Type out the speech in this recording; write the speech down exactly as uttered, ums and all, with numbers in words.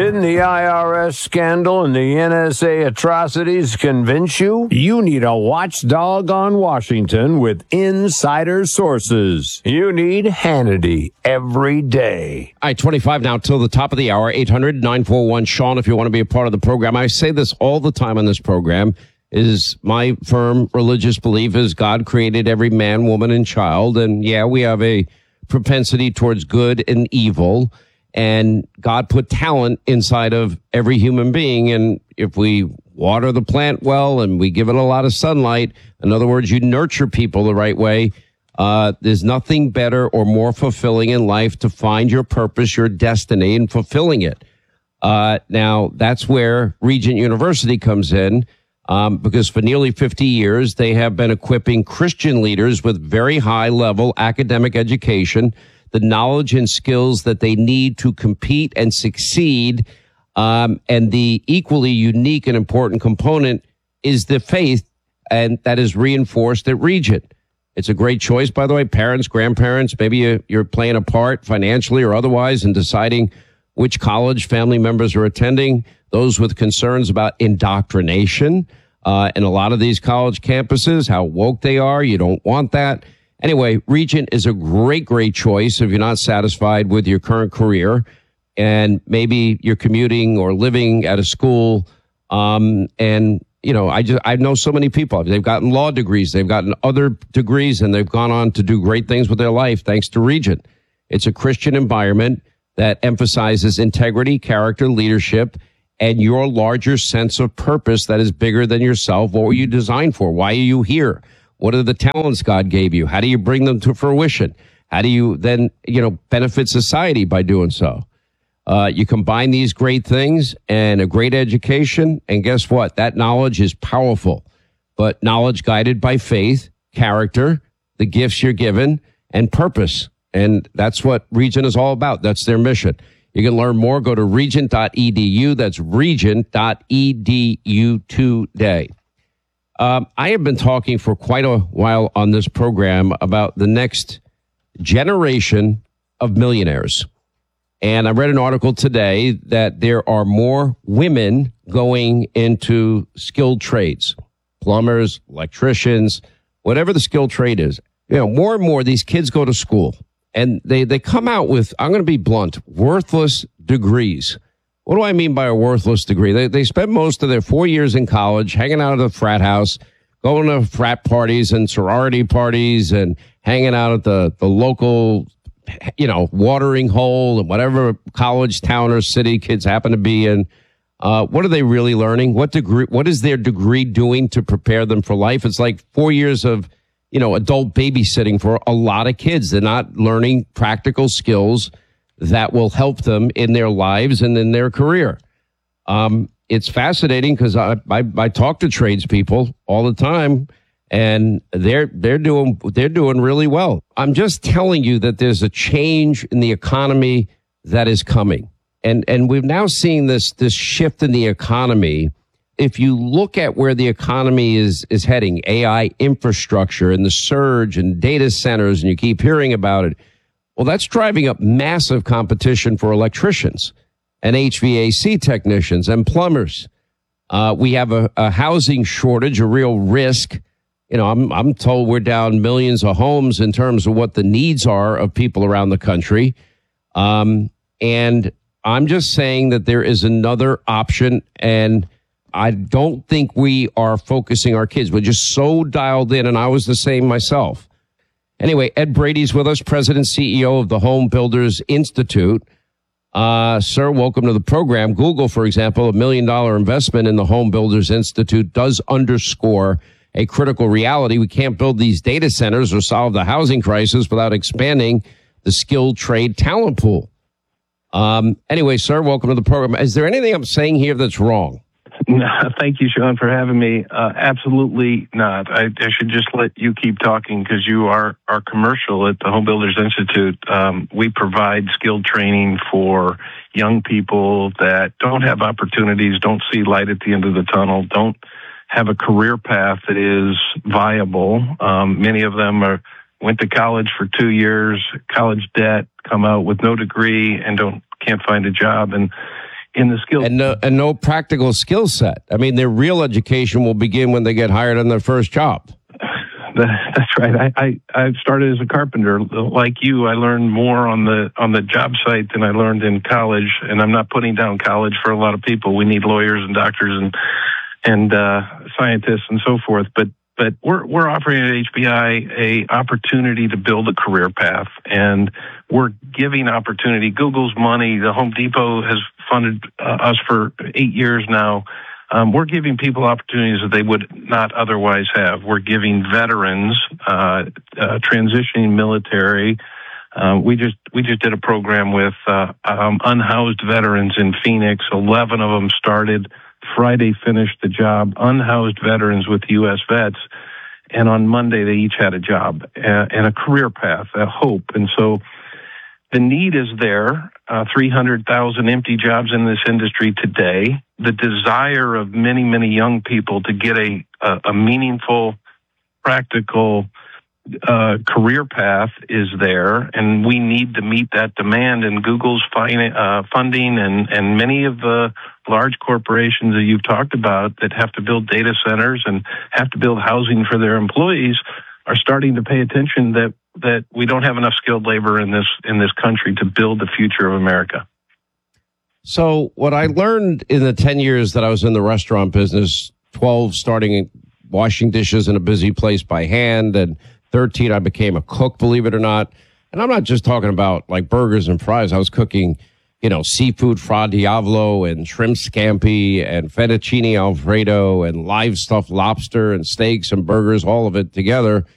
Didn't the I R S scandal and the N S A atrocities convince you? You need a watchdog on Washington with insider sources. You need Hannity every day. All right, twenty-five now till the top of the hour. eight hundred nine four one Sean if you want to be a part of the program. I say this all the time on this program. Is my firm religious belief is God created every man, woman, and child. And yeah, we have a propensity towards good and evil. And God put talent inside of every human being. And if we water the plant well and we give it a lot of sunlight, in other words, you nurture people the right way, uh, there's nothing better or more fulfilling in life to find your purpose, your destiny, and fulfilling it. Uh, now, that's where Regent University comes in, um, because for nearly fifty years, they have been equipping Christian leaders with very high level academic education, the knowledge and skills that they need to compete and succeed. Um, and the equally unique and important component is the faith, and that is reinforced at Regent. It's a great choice, by the way. Parents, grandparents, maybe you, you're playing a part financially or otherwise in deciding which college family members are attending. Those with concerns about indoctrination uh, in a lot of these college campuses, how woke they are. You don't want that. Anyway, Regent is a great, great choice if you're not satisfied with your current career and maybe you're commuting or living at a school. Um, and, you know, I just, I know so many people. They've gotten law degrees. They've gotten other degrees and they've gone on to do great things with their life thanks to Regent. It's a Christian environment that emphasizes integrity, character, leadership, and your larger sense of purpose that is bigger than yourself. What were you designed for? Why are you here? What are the talents God gave you? How do you bring them to fruition? How do you then, you know, benefit society by doing so? Uh, you combine these great things and a great education, and guess what? That knowledge is powerful, but knowledge guided by faith, character, the gifts you're given, and purpose. And that's what Regent is all about. That's their mission. You can learn more. Go to regent dot e d u. That's regent dot e d u today. Um, I have been talking for quite a while on this program about the next generation of millionaires. And I read an article today that there are more women going into skilled trades, plumbers, electricians, whatever the skilled trade is. You know, more and more these kids go to school and they, they come out with, I'm going to be blunt, worthless degrees. What do I mean by a worthless degree? They they spend most of their four years in college hanging out at the frat house, going to frat parties and sorority parties and hanging out at the, the local, you know, watering hole and whatever college, town, or city kids happen to be in. Uh, what are they really learning? What degree, what is their degree doing to prepare them for life? It's like four years of, you know, adult babysitting for a lot of kids. They're not learning practical skills that will help them in their lives and in their career. Um, it's fascinating because I, I, I talk to tradespeople all the time and they're, they're doing, they're doing really well. I'm just telling you that there's a change in the economy that is coming. And, and we've now seen this, this shift in the economy. If you look at where the economy is, is heading, A I infrastructure and the surge and data centers, and you keep hearing about it. Well, that's driving up massive competition for electricians and H V A C technicians and plumbers. Uh, we have a, a housing shortage, a real risk. You know, I'm, I'm told we're down millions of homes in terms of what the needs are of people around the country. Um, and I'm just saying that there is another option. And I don't think we are focusing our kids. We're just so dialed in. And I was the same myself. Anyway, Ed Brady's with us, President and C E O of the Home Builders Institute. Uh, sir, welcome to the program. Google, for example, a million dollar investment in the Home Builders Institute does underscore a critical reality. We can't build these data centers or solve the housing crisis without expanding the skilled trade talent pool. Um, anyway, sir, welcome to the program. Is there anything I'm saying here that's wrong? No, thank you, Sean, for having me. Uh, absolutely not. I, I should just let you keep talking because you are our commercial at the Home Builders Institute. Um, we provide skilled training for young people that don't have opportunities, don't see light at the end of the tunnel, don't have a career path that is viable. Um, many of them are went to college for two years, college debt, come out with no degree, and don't can't find a job. And in the skill and no, and no practical skill set. I mean, their real education will begin when they get hired on their first job. That's right. I, I, I started as a carpenter. Like you, I learned more on the on the job site than I learned in college. And I'm not putting down college for a lot of people. We need lawyers and doctors and and uh, scientists and so forth. But but we're we're offering at H B I a opportunity to build a career path, and we're giving opportunity. Google's money. The Home Depot has funded uh, us for eight years now. Um, we're giving people opportunities that they would not otherwise have. We're giving veterans, uh, uh, transitioning military. Uh, we just we just did a program with uh, um, unhoused veterans in Phoenix. Eleven of them started Friday, finished the job. Unhoused veterans with U S Vets, and on Monday they each had a job uh, and a career path, a hope. And so the need is there. Uh, three hundred thousand empty jobs in this industry today. The desire of many, many young people to get a, a, a meaningful, practical uh, career path is there, and we need to meet that demand. And Google's fin- uh, funding and, and many of the large corporations that you've talked about that have to build data centers and have to build housing for their employees are starting to pay attention that that we don't have enough skilled labor in this in this country to build the future of America. So what I learned in the ten years that I was in the restaurant business, twelve starting washing dishes in a busy place by hand, and thirteen I became a cook, believe it or not. And I'm not just talking about like burgers and fries. I was cooking, you know, seafood fra diavolo and shrimp scampi and fettuccine alfredo and live stuffed lobster and steaks and burgers, all of it together.